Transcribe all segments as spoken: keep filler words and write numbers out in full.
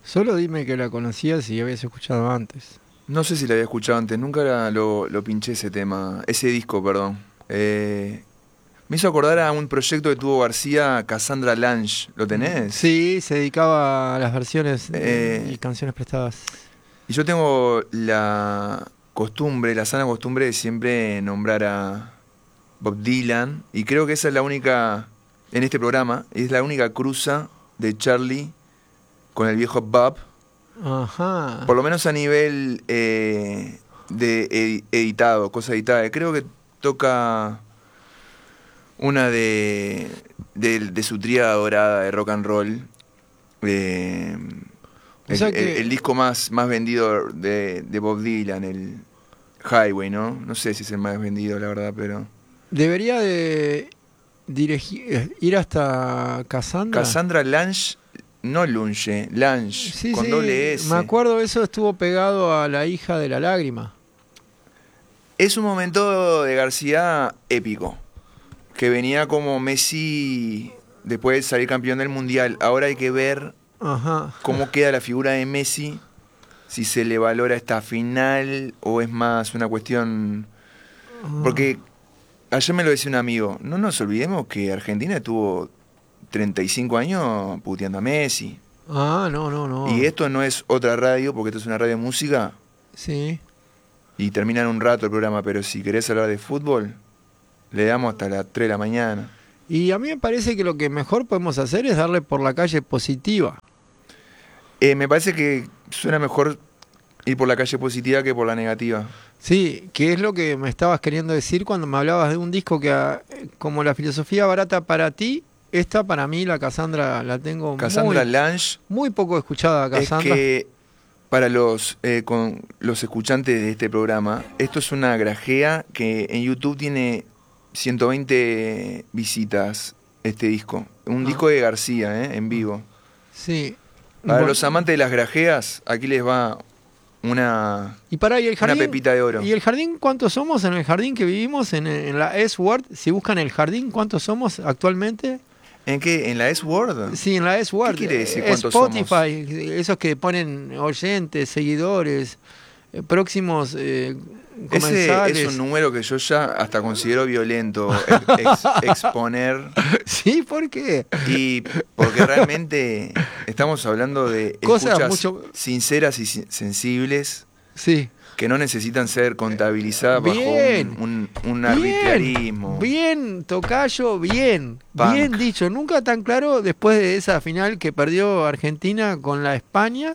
Solo dime que la conocías y habías escuchado antes. No sé si la había escuchado antes, nunca la- lo, lo pinché ese tema, ese disco, perdón. Eh, me hizo acordar a un proyecto que tuvo García, Cassandra Lange, ¿lo tenés? Sí, se dedicaba a las versiones Eh, y canciones prestadas. y yo tengo la costumbre, la sana costumbre de siempre nombrar a Bob Dylan, y creo que esa es la única, en este programa, es la única cruza de Charlie con el viejo Bob, Ajá. por lo menos a nivel eh, de edi- editado, cosa editada. Creo que toca una de, de, de su tríada dorada de rock and roll. eh, O el, sea el- que- el disco más, más vendido de, de Bob Dylan, el Highway, ¿no? No sé si es el más vendido, la verdad, pero... Debería de dirigir, ir hasta Cassandra. Cassandra Lange, no Lunge, Lange, Sí, con sí, doble S. me acuerdo, eso estuvo pegado a La hija de la lágrima. Es un momento de García épico, que venía como Messi después de salir campeón del Mundial. Ahora hay que ver Ajá. cómo queda la figura de Messi, si se le valora esta final o es más una cuestión... Porque ayer me lo decía un amigo, no nos olvidemos que Argentina tuvo treinta y cinco años puteando a Messi. Ah, no, no, no. Y esto no es otra radio, porque esto es una radio de música, Sí. y termina en un rato el programa, pero si querés hablar de fútbol, le damos hasta las tres de la mañana. Y a mí me parece que lo que mejor podemos hacer es darle por la calle positiva. Eh, me parece que suena mejor ir por la calle positiva que por la negativa. Sí, que es lo que me estabas queriendo decir cuando me hablabas de un disco que, ah, como la filosofía barata para ti, esta para mí, la Cassandra, la tengo Cassandra muy, Lange muy poco escuchada, es Cassandra. que, para los, eh, con los escuchantes de este programa, esto es una grajea que en YouTube tiene ciento veinte visitas, este disco. Un Ah. disco de García, eh, en vivo. Sí. Para Bueno, los amantes de las grajeas, aquí les va una, y para, ¿y el una jardín? pepita de oro. ¿Y el jardín cuántos somos en el jardín que vivimos en, en la S-Word? Si buscan el jardín, ¿cuántos somos actualmente? ¿En qué? ¿En la S-Word? Sí, en la S-Word. ¿Qué quiere decir Eh, cuántos Spotify, esos que ponen oyentes, seguidores, eh, próximos eh, Ese comensales. es un número que yo ya hasta considero violento ex- exponer. Sí, ¿por qué? Y porque realmente estamos hablando de Cosas escuchas mucho- sinceras y si- sensibles Sí. que no necesitan ser contabilizadas Bien. bajo un, un, un Bien, arbitrarismo. bien, tocayo, bien, Punk. bien dicho. Nunca tan claro después de esa final que perdió Argentina con la España.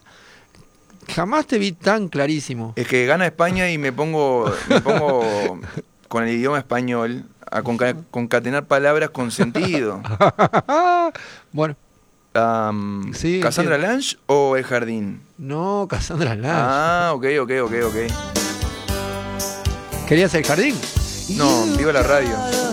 Jamás te vi tan clarísimo. Es que gana España y me pongo, me pongo con el idioma español a conca- concatenar palabras con sentido. Bueno, Um, Sí, ¿Cassandra entiendo. Lange o El Jardín? no, Cassandra Lange. Ah, ok, ok, ok, ok. ¿Querías el jardín? No, viva la radio.